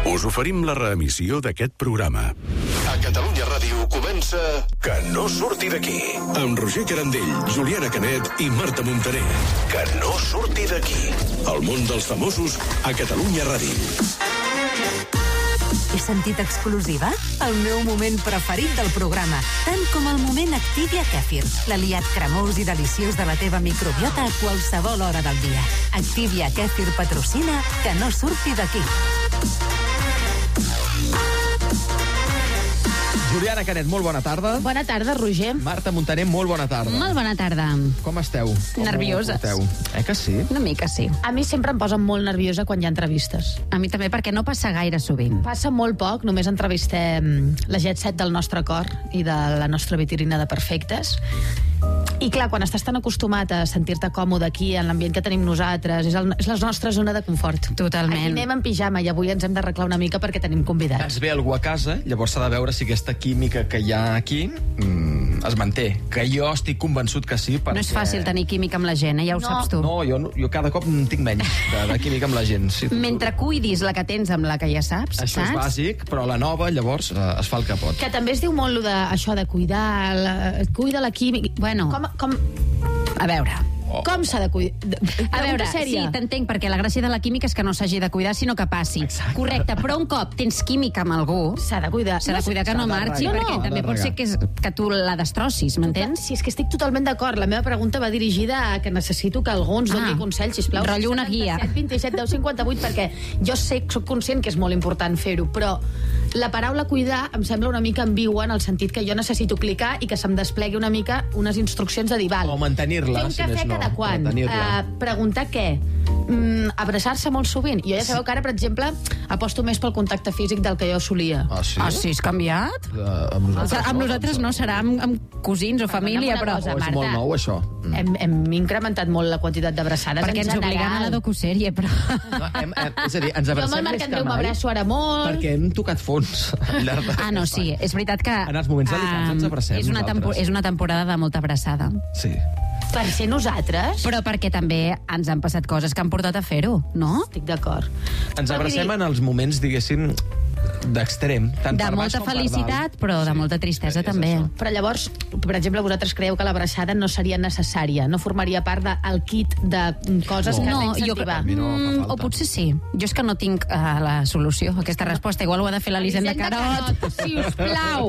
Us oferim la reemissió d'aquest programa. A Catalunya Ràdio comença Que no surti d'aquí, amb Roger Carandell, Juliana Canet i Marta Montaner. Que no surti d'aquí. El món dels famosos a Catalunya Ràdio. He sentit exclusiva? El meu moment preferit del programa, tant com el moment Activia Kefir, l'aliat cremós i deliciós de la teva microbiota a qualsevol hora del dia. Activia Kefir patrocina Que no surti d'aquí. Juliana Canet, molt bona tarda. Bona tarda, Roger. Marta Montaner, molt bona tarda. Molt bona tarda. Com esteu? Nervioses. Que sí? Una mica sí. A mi sempre em posen molt nerviosa quan hi ha entrevistes. A mi també, perquè no passa gaire sovint. Passa molt poc, només entrevistem la Jet Set del nostre cor i de la nostra vitrina de perfectes. I clar, quan estàs tan acostumat a sentir-te còmode aquí, en l'ambient que tenim nosaltres, és la nostra zona de confort. Totalment. Aquí anem en pijama i avui ens hem d'arreglar una mica perquè tenim convidats. Ens ve algú a casa, llavors s'ha de veure si aquesta química que hi ha aquí es manté. Que jo estic convençut que sí, perquè... No és fàcil tenir química amb la gent, ja ho saps tu. No, jo cada cop en tinc menys de química amb la gent. Sí, mentre cuidis la que tens amb la que ja saps, això saps? És bàsic, però la nova, llavors, es fa el que pot. Que també es diu molt lo de, això de cuidar, cuida la química... Bueno, com... A veure... Com s'ha de cuidar? A veure, sí, t'entenc, perquè la gràcia de la química és que no s'hagi de cuidar, sinó que passi. Exacte. Correcte, però un cop tens química amb algú... S'ha de cuidar. S'ha de cuidar que no marxi, perquè també pot ser que tu la destrossis, m'entens? Sí, és que estic totalment d'acord. La meva pregunta va dirigida a que necessito que algú ens doni consells, sisplau. Rotllo una guia. 27 10 58, perquè jo soc conscient que és molt important fer-ho, però la paraula cuidar em sembla una mica ambigua en el sentit que jo necessito clicar i que se'm desplegui una mica unes instruccions de dir, val, o mantenir-la, fer un cafè cada quan, preguntar què, abraçar-se molt sovint. Jo ja sabeu que ara, per exemple, aposto més pel contacte físic del que jo solia. Ah, sí? Ah, sí, has canviat? Amb nosaltres no, serà amb cosins o família, però... És molt nou, això. Hem incrementat molt la quantitat d'abraçades. Perquè ens obliguen a la docusèrie, però... És a dir, ens abracem més que mai. Jo amb el Marc Andreu m'abraço ara molt. Perquè hem tocat fons al llarg de... Ah, no, sí, és veritat que... En els moments delicats ens abracem nosaltres. És una temporada de molta abraçada. Sí. Per ser nosaltres? Però perquè també ens han passat coses que han portat a fer-ho, no? Estic d'acord. Ens abracem en els moments, diguéssim, d'extrem. De molta felicitat, però de molta tristesa també. Però llavors, per exemple, vosaltres creieu que l'abraçada no seria necessària, no formaria part del kit de coses que has d'incentivar? O potser sí. Jo és que no tinc la solució a aquesta resposta. Igual ho ha de fer l'Elisenda Carot. Sisplau!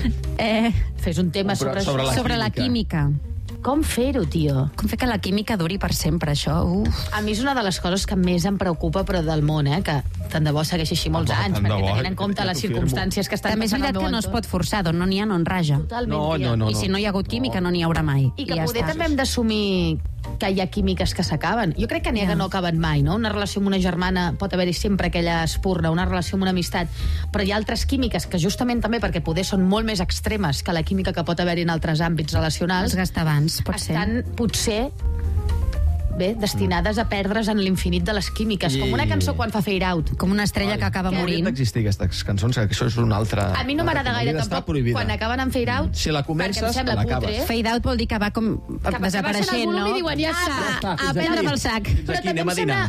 Fes un tema sobre la química. Com fer-ho, tio? Com fer que la química duri per sempre, això? A mi és una de les coses que més em preocupa, però del món, que tant de bo segueixi així molts anys, perquè tenint en compte les circumstàncies que estan passant al meu entorn. També és veritat que no es pot forçar, d'on no n'hi ha, no en raja. Totalment. I si no hi ha hagut química, no n'hi haurà mai. I que poder també hem d'assumir que hi ha químiques que s'acaben. Jo crec que n'hi ha que no acaben mai, no? Una relació amb una germana pot haver-hi sempre aquella espurna, una relació amb una amistat, però hi ha altres químiques que justament també, perquè poder són molt més extremes que la química que pot haver-hi en altres àmbits relacionals, els gastavants, estan potser destinades a perdre's en l'infinit de les químiques, com una cançó quan fa Fade Out, com una estrella que acaba morint. Haurien d'existir aquestes cançons, que això és una altra... A mi no m'agrada gaire tampoc quan acaben en Fade Out, si la comences, l'acabes. Fade Out vol dir que va com desapareixent, no? I diuen, ja està, a prendre pel sac. Però també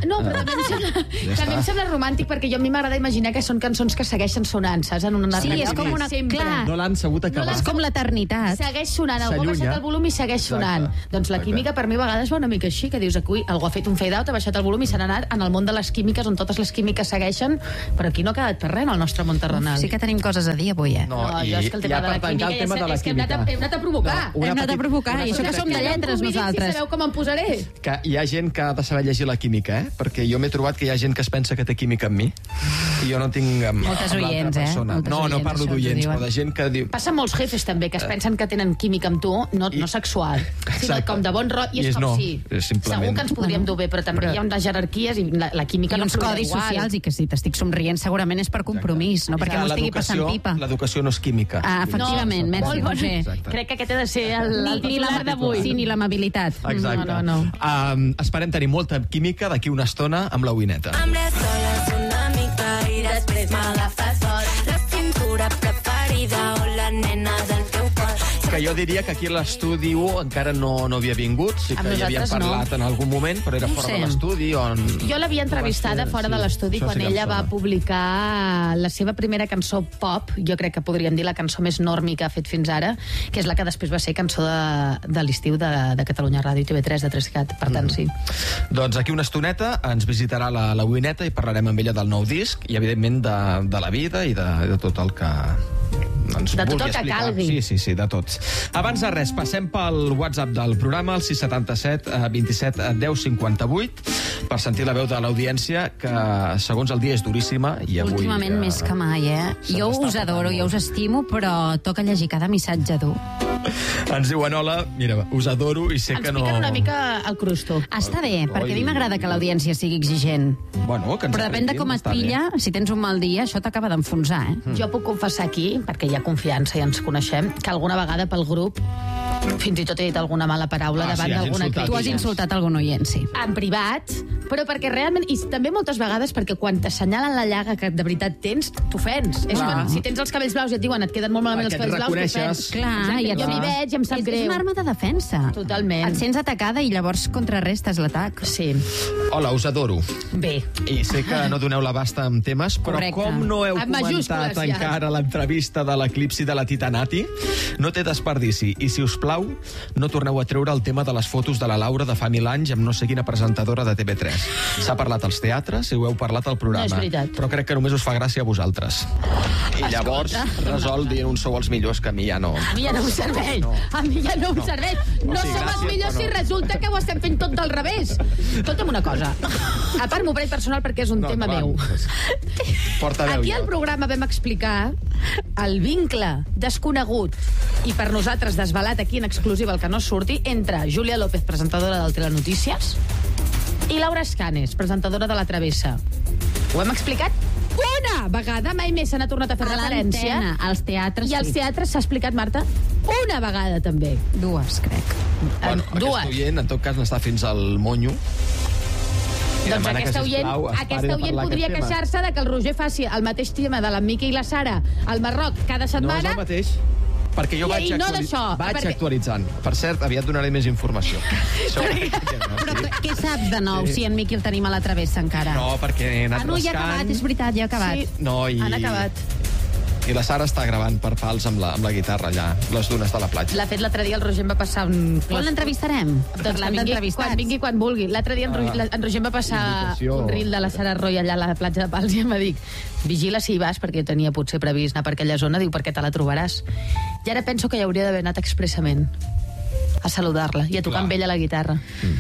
em sembla romàntic, perquè a mi m'agrada imaginar que són cançons que segueixen sonant, saps? Sí, és com una... No l'han sabut acabar. És com l'eternitat. Segueix sonant, algú ha baixat el volum i segueix sonant. Doncs la química per mi a vegades va una mica així, que dius, algú ha fet un fade out, ha baixat el volum i s'ha anat en el món de les químiques, on totes les químiques segueixen, però aquí no ha quedat per res en el nostre món terrenal. Sí que tenim coses a dir avui, No, jo és que el tema de la química és que hem anat a provocar. Hem anat a provocar, i això que som de lletres nosaltres. Si sabeu com em posaré. Que hi ha gent que ha de saber llegir la química, perquè jo m'he trobat que hi ha gent que es pensa que té química amb mi, i jo no tinc amb l'altra persona. No parlo d'oients, però de gent que diu... Passa molts jefes també, que es pensen que tenen química amb tu, no sexual, sinó com de bon rotllo, i és com si... Segur que ens podríem dur bé, però també hi ha unes jerarquies i la química no flora igual. I uns codis socials, i que si t'estic somrient segurament és per compromís, no perquè m'ho estigui passant pipa. L'educació no és química. Efectivament, merci, Roger. Crec que aquest ha de ser el titular d'avui. Sí, ni l'amabilitat. Exacte. Esperem tenir molta química d'aquí una estona amb la Wineta. Amb les soles una mica i després m'agafes fort la cintura preferida o la nena del teu cor. Que Que jo diria que aquí a l'estudi 1 encara no havia vingut, sí que hi havíem parlat en algun moment, però era fora de l'estudi. Jo l'havia entrevistada fora de l'estudi quan ella va publicar la seva primera cançó pop, jo crec que podríem dir la cançó més normi que ha fet fins ara, que és la que després va ser cançó de l'estiu de Catalunya Ràdio i TV3 de 3CAT, per tant, sí. Doncs aquí una estoneta ens visitarà la Wineta i parlarem amb ella del nou disc i, evidentment, de la vida i de tot el que ens de tot vulgui el que explicar. calgui. Sí, de tots. Abans de res, passem pel WhatsApp del programa, el 677 27 10 58, per sentir la veu de l'audiència, que segons el dia és duríssima. I avui, últimament més que mai, Jo us adoro, jo us estimo, però toca llegir cada missatge dur. Ens diuen, hola, mira, us adoro i sé que no... Ens piquen una mica el crusto. Està bé, perquè a mi m'agrada que l'audiència sigui exigent. Bueno, que ens però depèn de com et pilla, si tens un mal dia, això t'acaba d'enfonsar, Jo puc confessar aquí, perquè hi ha confiança i ens coneixem, que alguna vegada pel grup fins i tot he dit alguna mala paraula davant d'alguna crítica. Tu has insultat algun oient, sí. En privat, però perquè realment, i també moltes vegades perquè quan t'assenyalen la llaga que de veritat tens, t'ofens. És quan, si tens els cabells blaus i et diuen et queden molt malament els cabells blaus, t'ofens. Clar, jo m'hi veig i em sap greu. És una arma de defensa. Totalment. Et sents atacada i llavors contrarrestes l'atac. Sí. Hola, us adoro. Bé. I sé que no doneu l'abast amb temes, però com no heu comentat encara l'entrevista de l'eclipsi de la Titanati, no té desperdici. I si us plau, no torneu a treure el tema de les fotos de la Laura de fa 1000 anys amb no sé quina presentadora de TV3. S'ha parlat als teatres i ho heu parlat al programa. No és veritat. Però crec que només us fa gràcia a vosaltres. I llavors resol dient un sou els millors, que a mi ja no... A mi ja no em serveix. A mi ja no em serveix. No som els millors si resulta que ho estem fent tot del revés. Escolta'm una cosa. A part, m'ho prenc personal perquè és un tema meu. Aquí al programa vam explicar el vincle desconegut i per nosaltres desvelat aquí en exclusiva el que no surti entre Júlia López, presentadora del Telenotícies, i Laura Escanes, presentadora de La Travessa. Ho hem explicat una vegada, mai més se n'ha tornat a fer referència. Als teatres. I als teatres s'ha explicat, Marta, una vegada també. Dues, crec. Bueno, aquest oient, en tot cas, n'està fins al monyo. Doncs aquesta oient podria queixar-se de que el Roger faci el mateix tema de la Mica i la Sara al Marroc cada setmana. No és el mateix, perquè jo vaig actualitzant. Per cert, aviat donaré més informació. Però què saps de nou, si en Miqui el tenim a La Travessa encara? No, perquè he anat rascant. Ja ha acabat, és veritat, ja ha acabat. Han acabat. I la Sara està gravant per pals amb la guitarra allà, les dunes de la platja. L'ha fet l'altre dia, el Roger em va passar un... Quan l'entrevistarem? Doncs quan vingui, quan vulgui. L'altre dia en Roger em va passar un reel de la Sara Roy allà a la platja de Pals i em va dir, vigila si hi vas, perquè jo tenia potser previst anar per aquella zona, diu, perquè te la trobaràs. I ara penso que hi hauria d'haver anat expressament a saludar-la i a tocar amb ella la guitarra.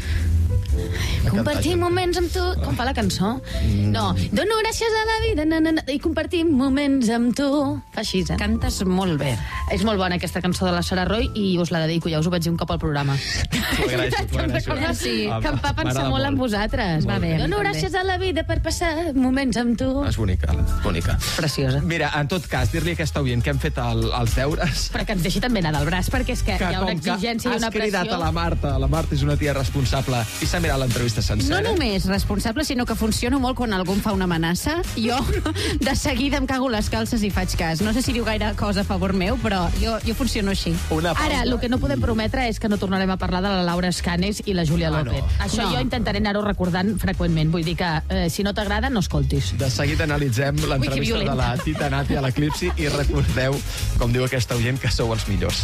Compartir moments amb tu... Com fa la cançó? No, dono gràcies a la vida i compartir moments amb tu. Fa així, Cantes molt bé. És molt bona aquesta cançó de la Sara Roy i us la dedico, ja us ho vaig dir un cop al programa. T'ho agraeixo. Sí, que em fa pensar molt en vosaltres. Va bé. Dono gràcies a la vida per passar moments amb tu. És bonica, bonica. Preciosa. Mira, en tot cas, dir-li a aquesta oient que hem fet els deures... Però que ens deixi també anar del braç, perquè és que hi ha una exigència i una pressió. Has cridat a la Marta és una tia responsable i s'ha mirat l'entrevista sencera. No només responsable, sinó que funciono molt quan algú em fa una amenaça. Jo de seguida em cago les calces i faig cas. No sé si diu gaire cosa a favor meu, però jo funciono així. Ara, el que no podem prometre és que no tornarem a parlar de la Laura Escanes i la Júlia López. Això jo intentaré anar-ho recordant freqüentment. Vull dir que si no t'agrada, no escoltis. De seguida analitzem l'entrevista de la Titanati a l'Eclipsi i recordeu, com diu aquesta oient, que sou els millors.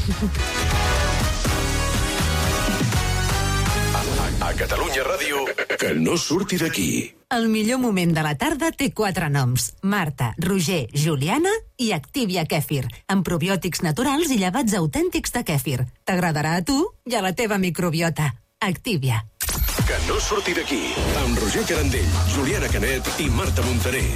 A Catalunya Ràdio, que no surti d'aquí. El millor moment de la tarda té 4 noms. Marta, Roger, Juliana i Activia Kèfir, amb probiòtics naturals i llevats autèntics de kèfir. T'agradarà a tu i a la teva microbiota. Activia. Que no surti d'aquí, amb Roger Carandell, Juliana Canet i Marta Montaner.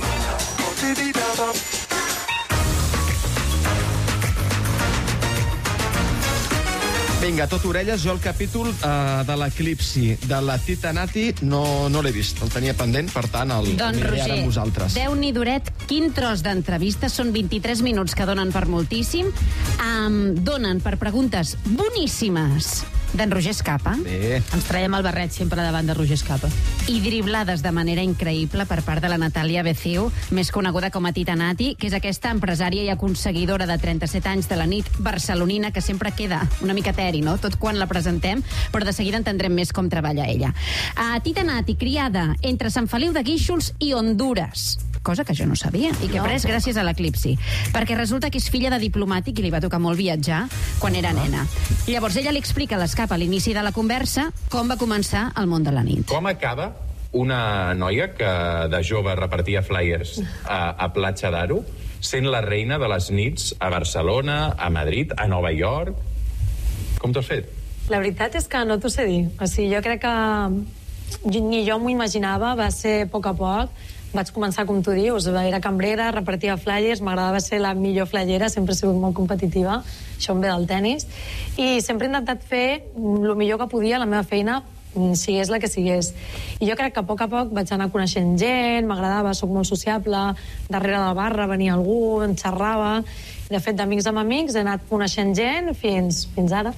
Vinga, tot orelles, jo el capítol de l'Eclipsi de la Titanati no l'he vist, el tenia pendent, per tant el miraré ara amb vosaltres. Déu-n'hi duret, quin tros d'entrevista, són 23 minuts que donen per moltíssim, donen per preguntes boníssimes d'en Roger Escapa. Bé. Ens traiem el barret sempre davant de Roger Escapa. I driblades de manera increïble per part de la Natàlia Beciu, més coneguda com a Tita Nati, que és aquesta empresària i aconseguidora de 37 anys de la nit barcelonina que sempre queda una mica eteri, no? Tot quan la presentem, però de seguida entendrem més com treballa ella. Tita Nati, criada entre Sant Feliu de Guíxols i Hondures, cosa que jo no sabia i que he après gràcies a l'Eclipsi, perquè resulta que és filla de diplomàtic i li va tocar molt viatjar quan era nena. Llavors ella li explica a l'Escapa a l'inici de la conversa com va començar el món de la nit. Com acaba una noia que de jove repartia flyers a Platja d'Aro, sent la reina de les nits a Barcelona, a Madrid, a Nova York? Com t'ho has fet? La veritat és que no t'ho sé dir. O sigui, jo crec que ni jo m'ho imaginava, va ser a poc. Vaig començar, com tu dius, era cambrera, repartia flyers, m'agradava ser la millor flyera, sempre he sigut molt competitiva, això em ve del tennis, i sempre he intentat fer el millor que podia la meva feina, sigués la que sigués. I jo crec que a poc vaig anar coneixent gent, m'agradava, soc molt sociable, darrere de la barra venia algú, em xerrava, i de fet d'amics amb amics he anat coneixent gent fins ara.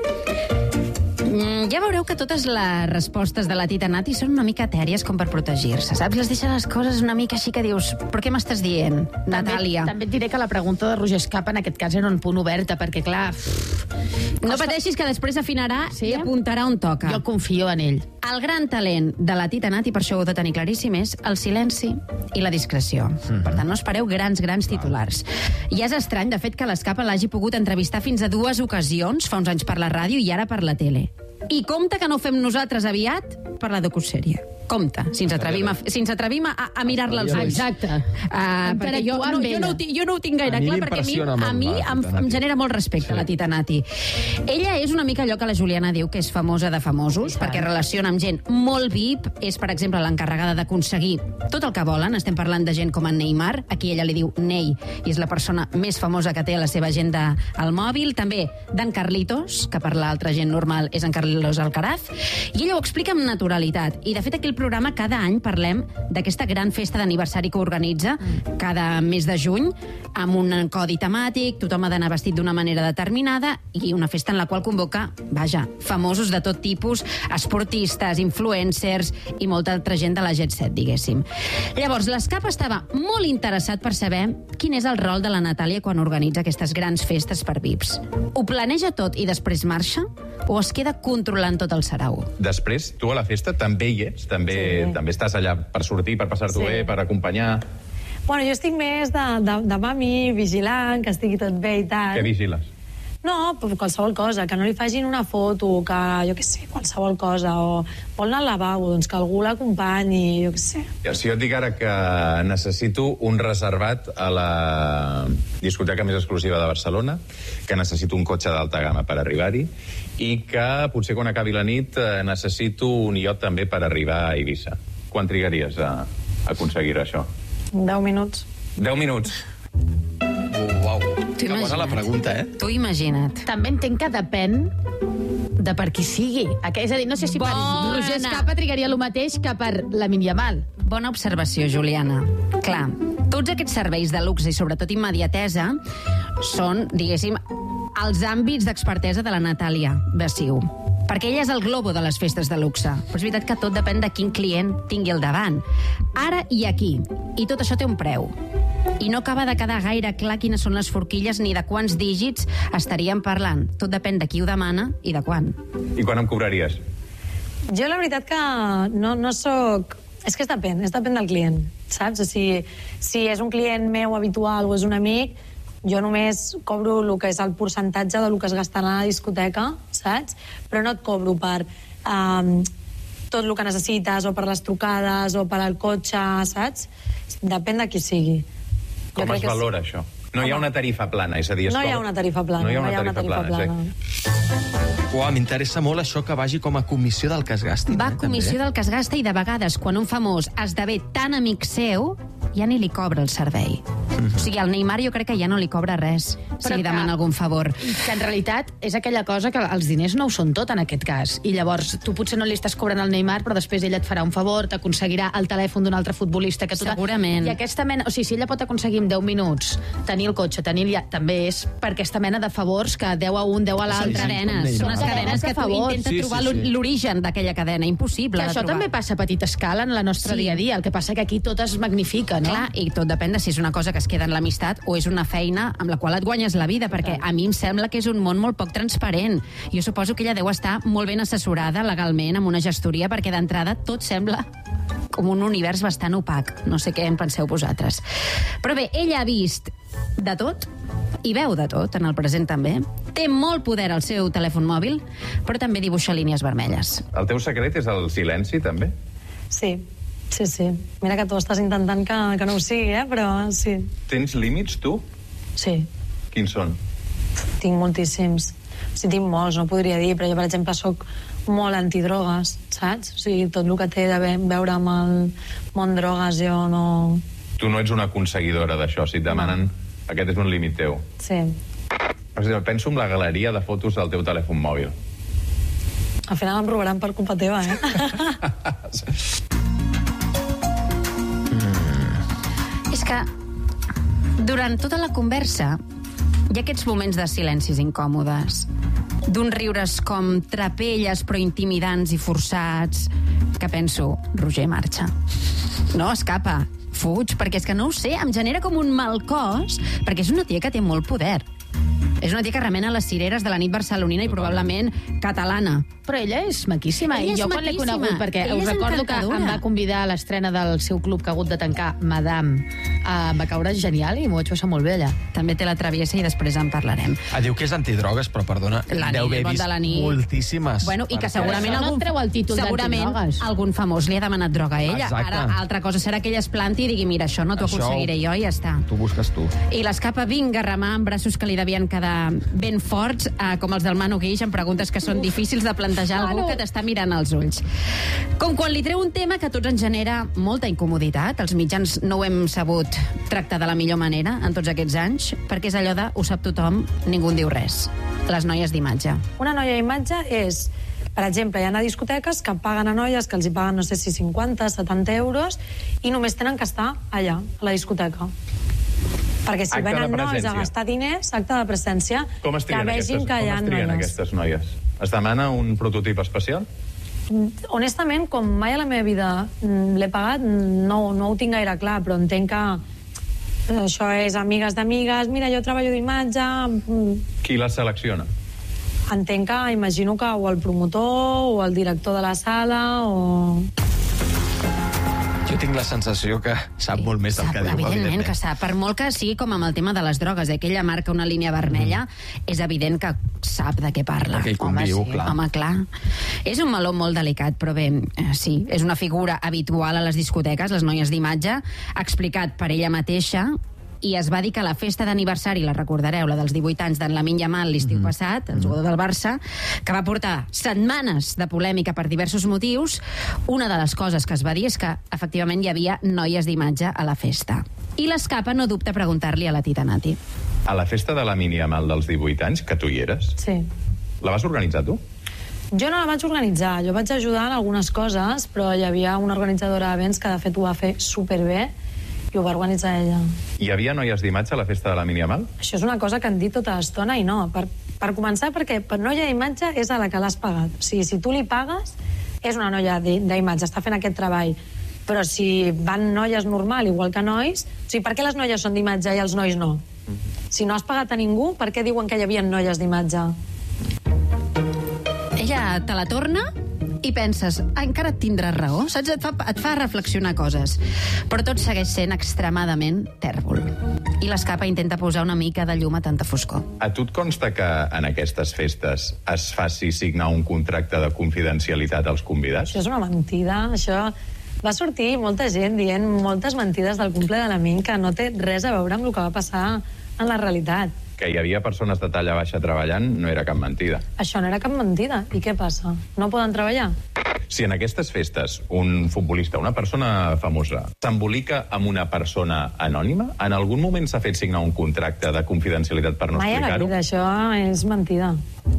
Ja veureu que totes les respostes de la Tita Nati són una mica etèries com per protegir-se, saps? Les deixa les coses una mica així que dius, per què m'estàs dient, Natàlia? També et diré que la pregunta de Roger Escapa en aquest cas era un punt oberta, perquè clar... No pateixis que després afinarà i apuntarà on toca. Jo confio en ell. El gran talent de la Tita Nati, per això ho he de tenir claríssim, és el silenci i la discreció. Per tant, no espereu grans titulars. I és estrany, de fet, que l'Escapa l'hagi pogut entrevistar fins a 2 ocasions, fa uns anys per la ràdio i ara per la tele. I compte que no ho fem nosaltres aviat per la docusèrie. Compte, si ens atrevim a mirar-la als ulls. Exacte. Perquè jo no ho tinc gaire clar, perquè a mi em genera molt respecte la Tita Nati. Ella és una mica allò que la Juliana diu que és famosa de famosos, perquè relaciona amb gent molt VIP, és, per exemple, l'encarregada d'aconseguir tot el que volen. Estem parlant de gent com en Neymar, aquí ella li diu Ney, i és la persona més famosa que té a la seva agenda al mòbil. També d'en Carlitos, que per l'altra gent normal és en Carlos Alcaraz, i ella ho explica amb naturalitat. I, de fet, aquí al programa cada any parlem d'aquesta gran festa d'aniversari que organitza cada mes de juny, amb un codi temàtic, tothom ha d'anar vestit d'una manera determinada, i una festa en la qual convoca, famosos de tot tipus, esportistes, influencers i molta altra gent de la jet set, diguéssim. Llavors, l'Escapa estava molt interessat per saber quin és el rol de la Natàlia quan organitza aquestes grans festes per VIPs. Ho planeja tot i després marxa? O es queda controlant tot el sarau? Després, tu a la festa també hi ets? També estàs allà per sortir, per passar-t'ho bé, per acompanyar? Bueno, jo estic més de mami, vigilant, que estigui tot bé i tal. Què vigiles? No, qualsevol cosa, que no li facin una foto, que, jo què sé, qualsevol cosa, o vol anar al lavabo, doncs que algú l'acompanyi, jo què sé. Si jo et dic ara que necessito un reservat a la discoteca més exclusiva de Barcelona, que necessito un cotxe d'alta gamma per arribar-hi, i que potser quan acabi la nit necessito un iot també per arribar a Eivissa. Quan trigaries a aconseguir això? 10 minuts. 10 minuts? Uau, que bona la pregunta, Tu imagina't. També entenc que depèn de per qui sigui. És a dir, no sé si per Roger Escapa trigaria el mateix que per Lamine Yamal. Bona observació, Juliana. Clar, tots aquests serveis de luxe i sobretot immediatesa són, diguéssim, els àmbits d'expertesa de la Natàlia Beciu. Perquè ella és el globo de les festes de luxe. Però és veritat que tot depèn de quin client tingui al davant. Ara i aquí. I tot això té un preu. I no acaba de quedar gaire clar quines són les forquilles ni de quants dígits estaríem parlant. Tot depèn de qui ho demana i de quan. I quan em cobraries? Jo la veritat que no soc... És que depèn del client, saps? O sigui, si és un client meu habitual o és un amic, jo només cobro el que és el percentatge del que es gastarà a la discoteca, saps? Però no et cobro per tot el que necessites, o per les trucades, o per al cotxe, saps? Depèn de qui sigui. Com es valora això? No hi ha una tarifa plana, és a dir... No hi ha una tarifa plana. No hi ha una tarifa plana. Uau, m'interessa molt això que vagi com a comissió del que es gasti. Va a comissió del que es gasta i de vegades, quan un famós esdevé tan amic seu, ja ni li cobra el servei. O sigui, al Neymar jo crec que ja no li cobra res si li demana algun favor. Que en realitat és aquella cosa que els diners no ho són tot en aquest cas. I llavors tu potser no li estàs cobrant al Neymar, però després ella et farà un favor, t'aconseguirà el telèfon d'un altre futbolista que tu... Segurament. I aquesta mena... O sigui, si ella pot aconseguir en 10 minuts tenir el cotxe, tenir el... també és per aquesta mena de favors que 10 a un, 10 a l'altre. Són les cadenes que tu intenta trobar l'origen d'aquella cadena. Impossible de trobar. Això també passa a petita escala en la nostra dia a dia. El que passa que aquí tot es magnifica, no? Clar, i tot depèn de si és una cosa que es queda en l'amistat o és una feina amb la qual et guanyes la vida, perquè a mi em sembla que és un món molt poc transparent. Jo suposo que ella deu estar molt ben assessorada legalment amb una gestoria, perquè d'entrada tot sembla com un univers bastant opac. No sé què en penseu vosaltres. Però bé, ella ha vist de tot i veu de tot, en el present també. Té molt poder al seu telèfon mòbil, però també dibuixa línies vermelles. El teu secret és el silenci, també? Sí. Mira que tu estàs intentant que no ho sigui, però sí. Tens límits, tu? Sí. Quins són? Tinc moltíssims. Sí, tinc molts, no podria dir, però jo, per exemple, soc molt antidrogues, saps? O sigui, tot el que té de veure amb el món drogues, jo no... Tu no ets una aconseguidora d'això, si et demanen... Aquest és un límit teu. Sí. Per exemple, penso en la galeria de fotos del teu telèfon mòbil. Al final em robaran per culpa teva, És que durant tota la conversa hi ha aquests moments de silencis incòmodes, d'un riures com trapelles però intimidants i forçats, que penso, Roger, marxa. No, escapa, fuig, perquè és que no ho sé, em genera com un mal cos, perquè és una tia que té molt poder. És una tia que remena les cireres de la nit barcelonina i probablement catalana. Però ella és maquíssima. Ella és jo quan l'he conegut, perquè ella us recordo que em va convidar a l'estrena del seu club que ha hagut de tancar, Madame, va caure genial i m'ho vaig passar molt bé allà. També té la traviesa i després en parlarem. Diu que és antidrogues, però perdona, deu haver vist moltíssimes. Bueno, i que segurament no treu el títol d'antidrogues. Algun famós li ha demanat droga a ella. Exacte. Ara, altra cosa serà que ella es planti i digui, mira, això no t'ho aconseguiré jo i ja està. Tu busques tu. I l'escapa vinga a remar amb braços que li devien quedar ben forts, com els del Manu Guix, amb preguntes que són difícils de plantejar a algú que t'està mirant als ulls. Com quan li treu un tema que a tots ens genera molta incomoditat. Els mitjans no ho hem sabut tractar de la millor manera en tots aquests anys, perquè és allò de ho sap tothom, ningú en diu res. Les noies d'imatge. Una noia d'imatge és, per exemple, hi ha discoteques que paguen a noies que els hi paguen, no sé si 50, 70 euros, i només tenen que estar allà, a la discoteca. Perquè si venen nois a gastar diners, acte de presència, com es trien aquestes noies? Es demana un prototip especial? Honestament, com mai a la meva vida l'he pagat, no ho tinc gaire clar, però entenc que això és amigues d'amigues, mira, jo treballo d'imatge... Qui les selecciona? Entenc que, imagino que o el promotor o el director de la sala o... Jo tinc la sensació que sap molt més del que diu, evidentment que sap. Per molt que sigui com amb el tema de les drogues, que ella marca una línia vermella, és evident que sap de què parla. Perquè ell conviu, clar. Home, clar. És un meló molt delicat, però bé, sí, és una figura habitual a les discoteques, les noies d'imatge, explicat per ella mateixa, i es va dir que la festa d'aniversari, la recordareu, la dels 18 anys d'en Lamine Yamal l'estiu passat, el jugador del Barça, que va portar setmanes de polèmica per diversos motius, una de les coses que es va dir és que efectivament hi havia noies d'imatge a la festa. I l'escapa no dubta preguntar-li a la Tita Nati. A la festa de Lamine Yamal dels 18 anys, que tu hi eres? Sí. La vas organitzar tu? Jo no la vaig organitzar, jo vaig ajudar en algunes coses, però hi havia una organitzadora d'events que de fet ho va fer superbé, i ho va organitzar ella. Hi havia noies d'imatge a la festa de Lamine Yamal? Això és una cosa que han dit tota l'estona i no. Per començar, perquè per noia d'imatge és a la que l'has pagat. O sigui, si tu li pagues, és una noia d'imatge, està fent aquest treball. Però si van noies normal, igual que nois... O sigui, per què les noies són d'imatge i els nois no? Si no has pagat a ningú, per què diuen que hi havia noies d'imatge? Ella te la torna i penses, encara et tindràs raó, saps? Et fa reflexionar coses. Però tot segueix sent extremadament tèrbol. I l'escapa intenta posar una mica de llum a tanta foscor. A tu et consta que en aquestes festes es faci signar un contracte de confidencialitat als convidats? Això és una mentida, això... Va sortir molta gent dient moltes mentides del cumple de l'Amin que no té res a veure amb el que va passar en la realitat. que hi havia persones de talla baixa treballant no era cap mentida. Això no era cap mentida. I què passa? No poden treballar? Si en aquestes festes un futbolista, una persona famosa, s'embolica amb una persona anònima, en algun moment s'ha fet signar un contracte de confidencialitat per no explicar-ho? Mai a la vida, això és mentida.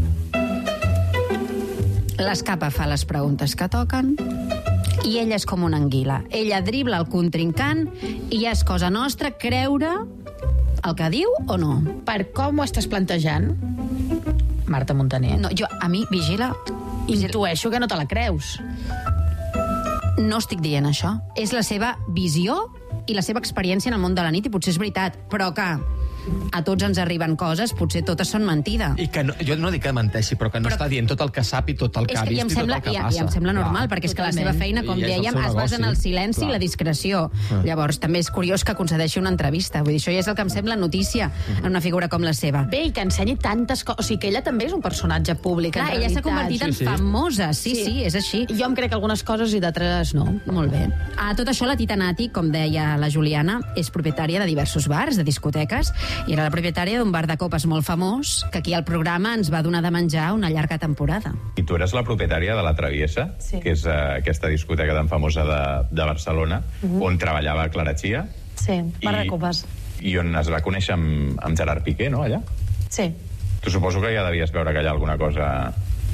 L'Escapa fa les preguntes que toquen i ella és com una anguila. Ella dribla el contrincant i ja és cosa nostra creure el que diu o no. Per com ho estàs plantejant, Marta Montaner? No, a mi, vigila... Intueixo que no te la creus. No estic dient això. És la seva visió i la seva experiència en el món de la nit, i potser és veritat, però que a tots ens arriben coses, potser totes són mentida. I que no, jo no dic que menteixi, però que no està dient tot el que sap i tot el que ha vist i tot el que passa. I em sembla normal, perquè és que la seva feina, com dèiem, es basa en el silenci i la discreció. Llavors, també és curiós que concedeixi una entrevista. Vull dir, això ja és el que em sembla notícia en una figura com la seva. Bé, i que ensenyi tantes coses. O sigui, que ella també és un personatge públic, clar, ella s'ha convertit en famosa. Sí, és així. Jo em crec algunes coses i d'altres no. Molt bé. A tot això, la Tita Nati, com deia la Juliana, és propietària de diversos bars, de discoteques, i era la propietària d'un bar de copes molt famós que aquí al programa ens va donar de menjar una llarga temporada. I tu eres la propietària de La Traviesa, que és aquesta discoteca tan famosa de Barcelona, on treballava Clara Chia. Sí, bar de copes. I on es va conèixer amb Gerard Piqué, no, allà? Sí. Tu suposo que ja devies veure que hi ha alguna cosa...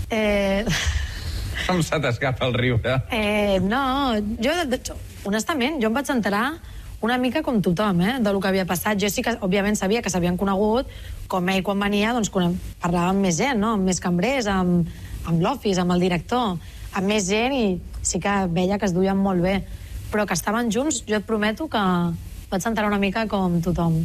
Com se t'escapa el riure? No, honestament, jo em vaig enterar una mica com tothom, del que havia passat. Jo sí que, òbviament, sabia que s'havien conegut, com ell quan venia, doncs parlava amb més gent, no? Amb més cambrers, amb l'office, amb el director, amb més gent, i sí que veia que es duien molt bé. Però que estaven junts, jo et prometo que vaig enterar una mica com tothom.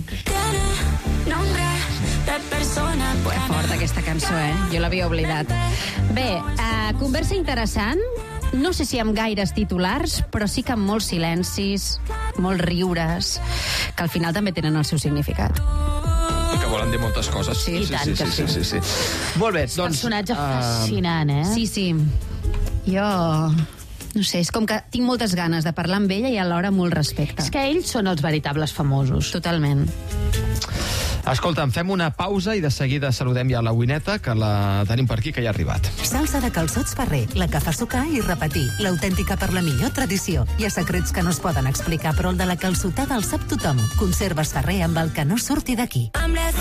Que forta aquesta cançó, Jo l'havia oblidat. Bé, conversa interessant. No sé si amb gaires titulars, però sí que amb molts silencis, molts riures, que al final també tenen el seu significat. I que volen dir moltes coses. Sí. Molt bé, doncs... Personatge fascinant, Sí. Jo... No sé, és com que tinc moltes ganes de parlar amb ella i alhora molt respecte. És que ells són els veritables famosos. Totalment. Escolta'm, fem una pausa i de seguida saludem ja la Wineta, que la tenim per aquí, que ja ha arribat. Salsa de calçots Ferrer, la que fa sucar i repetir. L'autèntica per la millor tradició. Hi ha secrets que no es poden explicar, però el de la calçotada el sap tothom. Conserves Ferrer amb el que no surti d'aquí.